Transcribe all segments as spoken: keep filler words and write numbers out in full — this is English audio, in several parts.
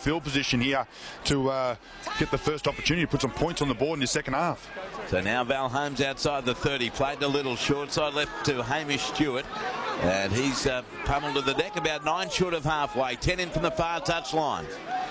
field position here to uh, get the first opportunity to put some points on the board in the second half. So now Val Holmes outside the thirty, played a little short side left to Hamish Stewart, and he's uh, pummeled to the deck about nine short of halfway, ten in from the far touch line.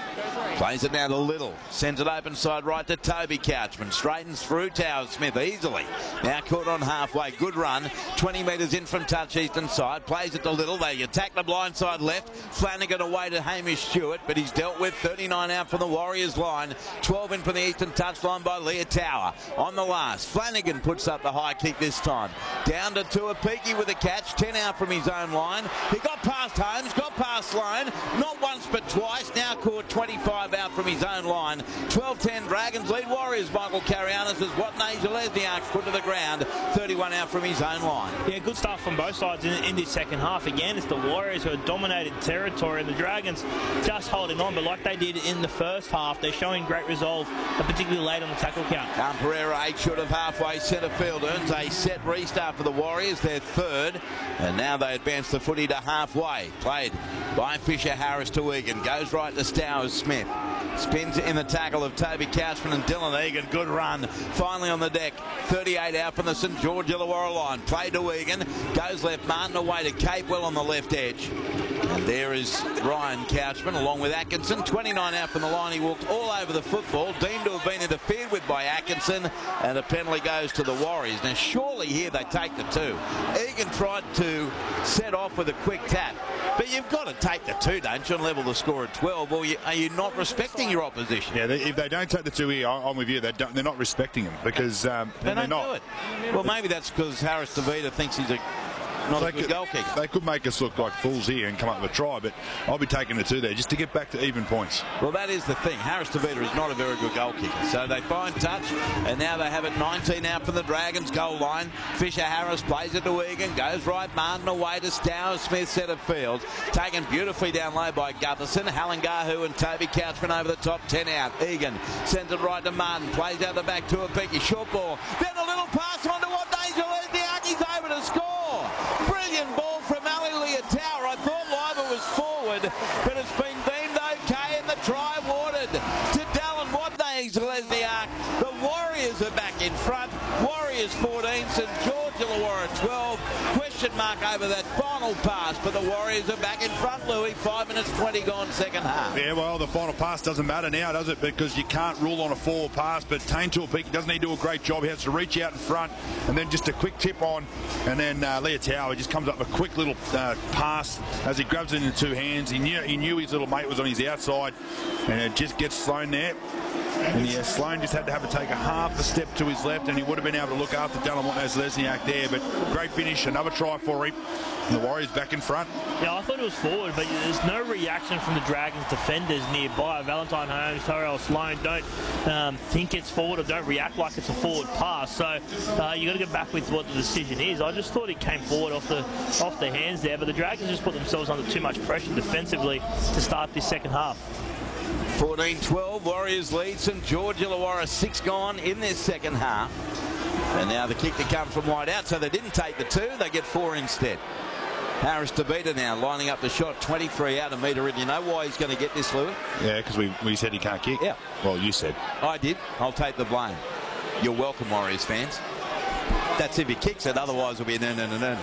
Plays it now to Little. Sends it open side right to Toby Couchman. Straightens through Towers Smith easily. Now caught on halfway. Good run. twenty metres in from touch eastern side. Plays it to Little. They attack the blind side left. Flanagan away to Hamish Stewart, but he's dealt with. thirty-nine out from the Warriors line. twelve in from the eastern touch line by Leah Tower. On the last, Flanagan puts up the high kick this time. Down to Tuapiki with a catch. ten out from his own line. He got past Holmes. Got past Sloan. Not once but twice. Now caught twenty-five out from his own line. twelve ten Dragons lead Warriors. Michael Carianis as Watney Lesniak put to the ground. thirty-one out from his own line. Yeah, good stuff from both sides in, in this second half. Again, it's the Warriors who have dominated territory, and the Dragons just holding on. But like they did in the first half, they're showing great resolve, particularly late on the tackle count. Um, Pereira, eight short of halfway, centre field, earns a set restart for the Warriors. They're third, and now they advance the footy to halfway. Played by Fisher Harris to Egan. Goes right to Stowers Smith. Spins in the tackle of Toby Couchman and Dylan Egan. Good run. Finally on the deck. thirty-eight out from the St George Illawarra line. Played to Egan. Goes left. Martin away to Capewell on the left edge. And there is Ryan Couchman along with Atkinson. twenty-nine out from the line. He walked all over the football. Deemed to have been interfered with by Atkinson. And the penalty goes to the Warriors. Now surely here they take the two. Egan tried to set off with a quick tap. But you've got to take the two, don't you, and level the score at twelve, or you, are you not respecting your opposition? Yeah, they, if they don't take the two here, I'm with you. They don't, they're not respecting them because um, they they're don't not. do it. Well, maybe that's because Harris DeVita thinks he's a not they a good could, goal kicker. They could make us look like fools here and come up with a try, but I'll be taking the two there just to get back to even points. Well, that is the thing. Harris DeVita is not a very good goal kicker. So they find touch, and now they have it nineteen out from the Dragons goal line. Fisher Harris plays it to Egan, goes right, Martin away to Stowers Smith, centre field. Taken beautifully down low by Gutherson. Halangahu and Toby Couchman over the top, ten out. Egan sends it right to Martin, plays out the back to a Picky. Short ball. Then a little pass on to Watney Lesniak. He's over to score. Brilliant ball from Ali Leotower. I thought Leiber was forward, but it's been deemed okay and the try awarded to Dallin Watney Lesniak. The Warriors are back in front. Warriors fourteen, St George Illawarra twelve. Question mark over that final pass, but the Warriors are back in front, Louis. Five minutes twenty gone second half. Yeah, well, the final pass doesn't matter now, does it? Because you can't rule on a forward pass, but Tane Tuapiki doesn't need to do a great job. He has to reach out in front, and then just a quick tip on, and then uh, Leotower just comes up with a quick little uh, pass as he grabs it in two hands. He knew, he knew his little mate was on his outside, and it just gets Sloan there. And yeah, Sloan just had to have to take a half a step to his left, and he would have been able to look after Dallin Lesniak there. But great finish, another try for him. And the Warriors back in front. Yeah, I thought it was forward, but there's no reaction from the Dragons defenders nearby. Valentine Holmes, Tyrell Sloan don't um, think it's forward or don't react like it's a forward pass. So uh, you got to get back with what the decision is. I just thought it came forward off the off the hands there, but the Dragons just put themselves under too much pressure defensively to start this second half. fourteen twelve, Warriors lead St George Illawarra, six gone in this second half. And now the kick to come from wide out, so they didn't take the two, they get four instead. Harris DeVita now lining up the shot, twenty-three out, a metre in. You know why he's going to get this, Louis? Yeah, because we, we said he can't kick. Yeah. Well, you said. I did. I'll take the blame. You're welcome, Warriors fans. That's if he kicks it, otherwise it'll be an no, no, no, no.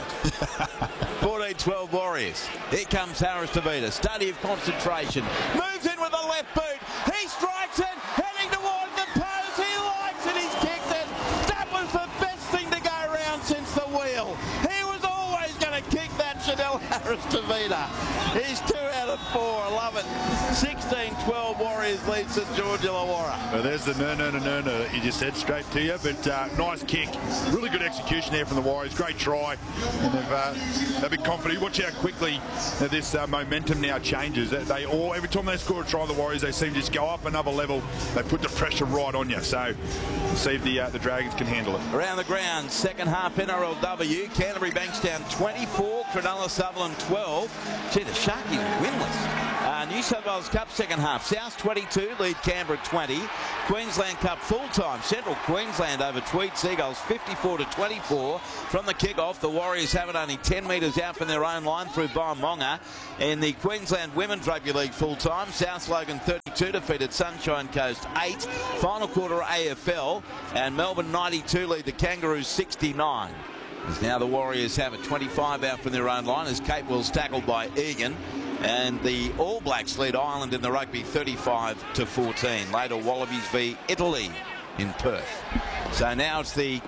fourteen twelve Warriors. Here comes Harris DeVita. Study of concentration. Moves in with a left boot. He strikes it, heading towards the post. He likes it, he's kicked it. That was the best thing to go around since the wheel. He was always going to kick that, Chanel Harris DeVita. He's two out of four. I love it. sixteen twelve Warriors lead St George Illawarra. Well, there's the no, no, no, no, no that you just said straight to you, but uh, nice kick. Really good execution there from the Warriors. Great try. And they've, uh, they've been confident. Watch how quickly uh, this uh, momentum now changes. They all, every time they score a try, the Warriors, they seem to just go up another level. They put the pressure right on you. So see if the, uh, the Dragons can handle it. Around the ground, second half N R L W. Canterbury Bankstown twenty-four, Cronulla Sutherland twelve. Gee, the Sharkies winless. Uh, New South Wales Cup second half. South twenty-two, lead Canberra twenty. Queensland Cup full-time. Central Queensland over Tweed Seagulls fifty-four to twenty-four. From the kick-off, the Warriors have it only ten metres out from their own line through Biomonga. In the Queensland Women's Rugby League full-time, South Logan thirty-two defeated Sunshine Coast eight. Final quarter A F L, and Melbourne ninety-two lead the Kangaroos sixty-nine. As now the Warriors have it twenty-five out from their own line as Kate Will's tackled by Egan. And the All Blacks lead Ireland in the rugby thirty-five to fourteen. Later Wallabies v Italy in Perth. So now it's the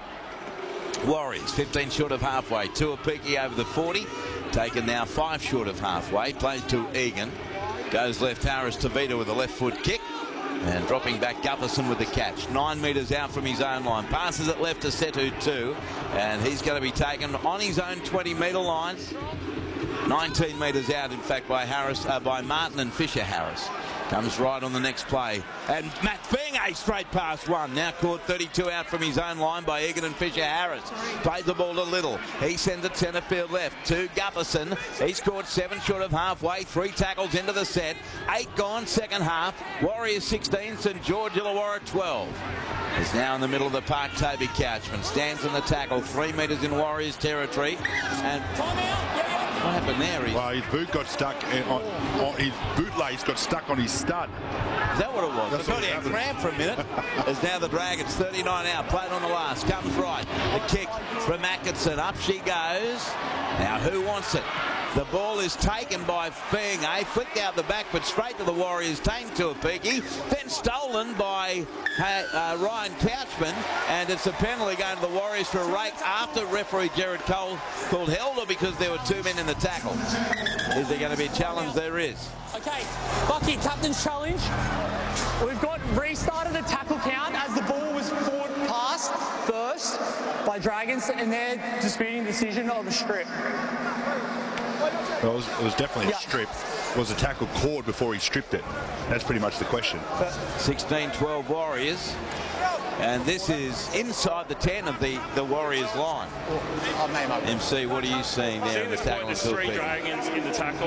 Warriors fifteen short of halfway. Tuapiki over the forty. Taken now five short of halfway. Plays to Egan. Goes left Harris Tavita with a left foot kick. And dropping back Gutherson with the catch. Nine metres out from his own line. Passes it left to Setu two. And he's going to be taken on his own twenty metre line. nineteen metres out, in fact, by Harris, uh, by Martin and Fisher Harris. Comes right on the next play. And Matt Fingay straight past one. Now caught thirty-two out from his own line by Egan and Fisher Harris. Plays the ball to Little. He sends it centre field left to Gutherson. He scored seven short of halfway. Three tackles into the set. Eight gone second half. Warriors sixteen, St George Illawarra twelve. Is now in the middle of the park. Toby Couchman stands in the tackle. Three metres in Warriors territory. And what happened there? He... Well, his boot got stuck. In, on, on, his bootlace got stuck on his stud. Is that what it was? That's I thought he had cramp for a minute. As now the Dragons thirty-nine out. Played on the last. Comes right. The kick from Atkinson. Up she goes. Now who wants it? The ball is taken by Fingay. Flicked out the back, but straight to the Warriors. Tamed to a peaky. Then stolen by uh, Ryan Couchman. And it's a penalty going to the Warriors for a rake after referee Jared Cole called held, or because there were two men in the tackle. Is there going to be a challenge? There is. Okay, Bucky, captain's challenge. We've got restarted a tackle count as the ball was forward passed first by Dragons, and they're disputing the decision of the strip. Well, it, was, it was definitely yeah. a strip. Was the tackle caught before he stripped it? That's pretty much the question. sixteen twelve Warriors. And this is inside the ten of the, the Warriors line. M C, what are you seeing there in the tackle? There's three Dragons in the tackle.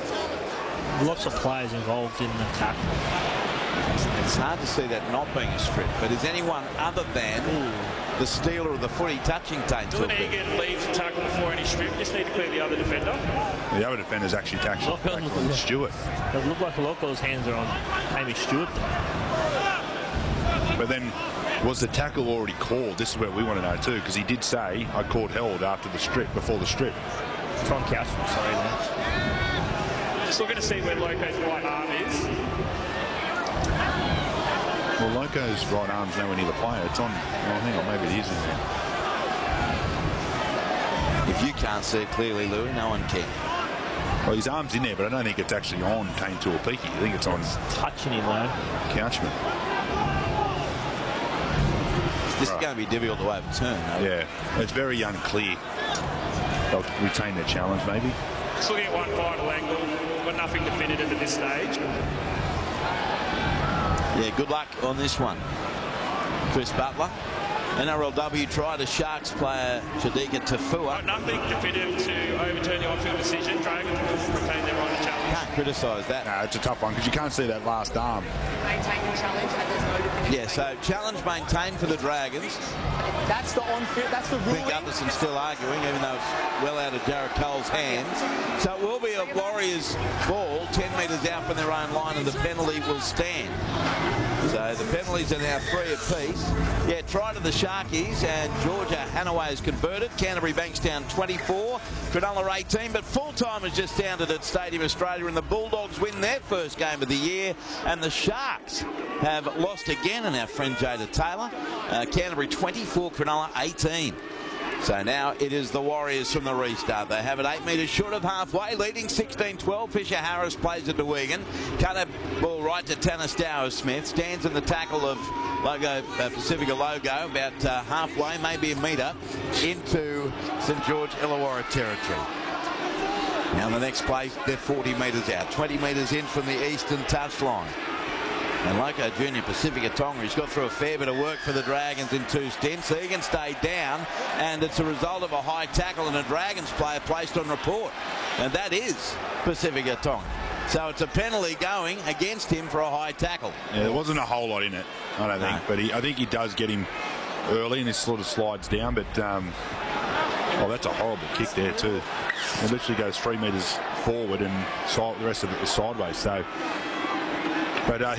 Lots of players involved in the tackle. It's hard to see that not being a strip, but is anyone other than Ooh. the stealer of the footy touching Taint? Egan leaves the tackle before any strip. Just need to clear the other defender. The other defender's actually tackled Stewart. It looked like Loco's hands are on Hamish Stewart. But then, was the tackle already called? This is where we want to know too, because he did say, I called held after the strip, before the strip. Tron Couchman, sorry there. Just looking to see where Loco's right arm is. Well, Loco's right arm's nowhere near the player. It's on, well, hang on, maybe it is in there. If you can't see it clearly, Louis, no one can. Well, his arm's in there, but I don't think it's actually on Taint Tuapiki. I think it's on... It's touching him, though. Couchman. This right. is going to be difficult to overturn. No? Yeah, it's very unclear. They'll retain their challenge, maybe. Just looking at one final angle. Got nothing definitive at this stage. Yeah, good luck on this one. Chris Butler. N R L W tried a Sharks player, Chadika Tafua. Got nothing definitive to overturn the on-field decision. Dragons will retain their right to challenge. Can't criticise that. No, it's a tough one because you can't see that last arm. Maintain the challenge and there's no definitive. Yeah, so challenge maintained for the Dragons. That's the on-field, that's the ruling. I think Gutherson's still arguing, even though it's well out of Jared Cole's hands. So it will be a Warriors ball, ten metres out from their own line, and the penalty will stand. So the penalties are now three apiece. Yeah, try to the Sharkies, and Georgia Hanaway has converted. Canterbury Bankstown twenty-four, Cronulla eighteen, but full-time has just sounded at Stadium Australia, and the Bulldogs win their first game of the year, and the Sharks have lost again, and our friend Jada Taylor. Uh, Canterbury twenty-four, Cronulla eighteen. So now it is the Warriors from the restart. They have it eight metres short of halfway, leading sixteen twelve. Fisher Harris plays it to Wigan. Cut a ball right to Tanastawa Smith. Stands in the tackle of Logo, uh, Pacifica Logo, about uh, halfway, maybe a metre, into St George Illawarra territory. Now the next play, they're forty metres out. twenty metres in from the eastern touchline. And Loco Junior Pacifica Tonga, he's got through a fair bit of work for the Dragons in two stints. Egan stayed down, and it's a result of a high tackle and a Dragons player placed on report. And that is Pacifica Tonga. So it's a penalty going against him for a high tackle. Yeah, there wasn't a whole lot in it, I don't think. No. But he, I think he does get him early, and he sort of slides down. But um, oh, that's a horrible kick there too. It literally goes three metres forward, and side, the rest of it was sideways. So, but uh,